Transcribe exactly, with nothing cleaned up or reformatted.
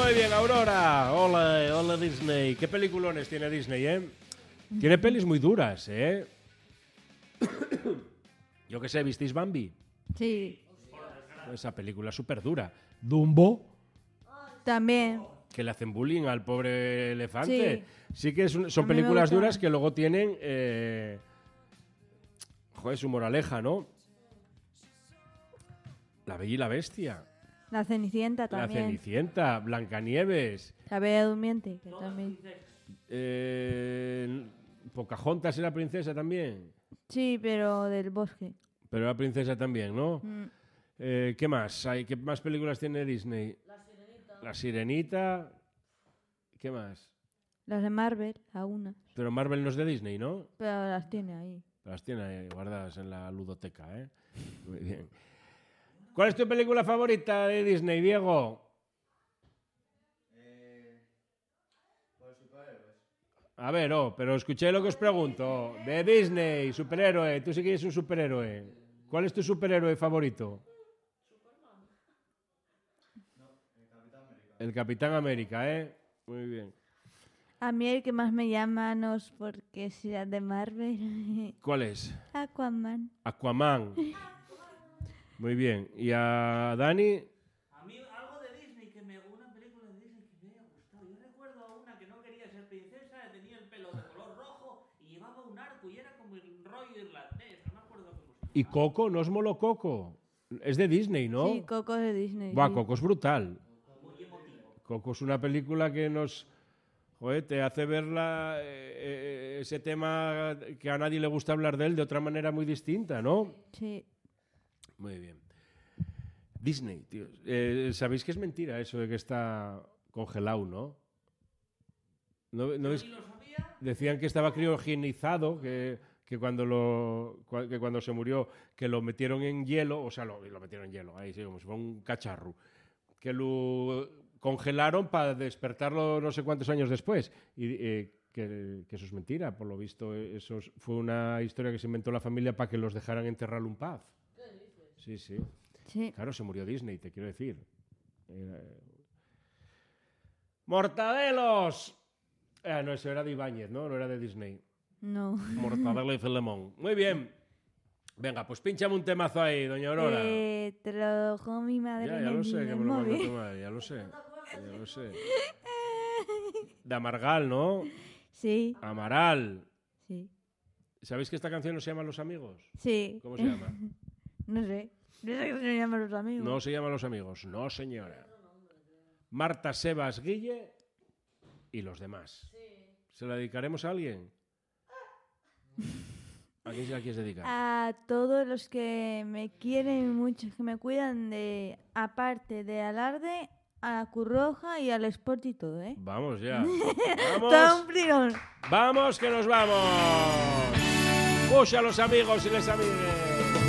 Muy bien, Aurora. Hola, hola Disney. ¿Qué peliculones tiene Disney, eh? Tiene pelis muy duras, ¿eh? Yo qué sé, ¿visteis Bambi? Sí. Esa película es súper dura. Dumbo, También. que le hacen bullying al pobre elefante. Sí, sí que es un, son A mí me películas gusta. duras que luego tienen... Eh, joder, su moraleja, ¿no? La Bella y la Bestia. La Cenicienta La también. Cenicienta, Blancanieves. La Bella Durmiente, que también. Eh, Pocahontas era princesa también. Sí, pero del bosque. Pero era princesa también, ¿no? Mm. Eh, ¿Qué más? Hay, ¿Qué más películas tiene Disney? La Sirenita. La Sirenita. ¿Qué más? Las de Marvel, algunas. Pero Marvel no es de Disney, ¿no? Pero las tiene ahí. Las tiene ahí guardadas en la ludoteca, ¿eh? Muy bien. ¿Cuál es tu película favorita de Disney, Diego? Eh, pues superhéroes. A ver, oh, pero escuché lo que os pregunto. De Disney, superhéroe. Tú sí que eres un superhéroe. ¿Cuál es tu superhéroe favorito? No, el Capitán América. El Capitán América, ¿eh? Muy bien. A mí el que más me llama no es porque sea de Marvel. ¿Cuál es? Aquaman. Aquaman. Muy bien. ¿Y a Dani? A mí algo de Disney, que me, una película de Disney que me haya gustado. Yo recuerdo a una que no quería ser princesa, tenía el pelo de color rojo y llevaba un arco y era como el rollo irlandés. No me acuerdo cómo se llamaba. ¿Y Coco? ¿No os moló Coco? Es de Disney, ¿no? Sí, Coco de Disney. Buah, sí. Coco es brutal. Muy emotivo. Coco es una película que nos... Joder, te hace ver la, eh, eh, ese tema que a nadie le gusta hablar de él de otra manera muy distinta, ¿no? Sí. Muy bien. Disney, tío. Eh, ¿Sabéis que es mentira eso de que está congelado, no? ¿No, no veis? Ni lo sabía. Decían que estaba criogenizado, que, que, cuando lo, cua- que cuando se murió, que lo metieron en hielo, o sea, lo, lo metieron en hielo, ahí sí, como si fuera un cacharro, que lo congelaron para despertarlo no sé cuántos años después. Y eh, que, que eso es mentira, por lo visto, eh, eso es- fue una historia que se inventó la familia para que los dejaran enterrarlo en paz. Sí, sí. Sí. Claro, se murió Disney, te quiero decir. Era- ¡Mortadelos! Ah, no, eso era de Ibáñez, ¿no? No era de Disney. No. Mortadelo y Filemón. Muy bien. Venga, pues pínchame un temazo ahí, doña Aurora. Eh, te lo dejó mi madre ya, en ya el, lo sé, en que el me lo mandó móvil. tu madre, ya lo sé. Ya lo sé. De Amargal, ¿no? Sí, Amaral. sí, ¿Sabéis que esta canción no se llama Los Amigos? sí. ¿Cómo se llama? No sé. No sé cómo se llaman los amigos. No se llama Los Amigos. No, señora. Marta, Sebas, Guille y los demás. ¿Se la dedicaremos a alguien? ¿A quién se la quieres dedicar? A todos los que me quieren mucho, que me cuidan de, aparte de Alarde, a Curroja y al Sport y todo, ¿eh? Vamos ya. Todo Vamos. un pligón. Vamos que nos vamos. Push a los amigos y les amigues.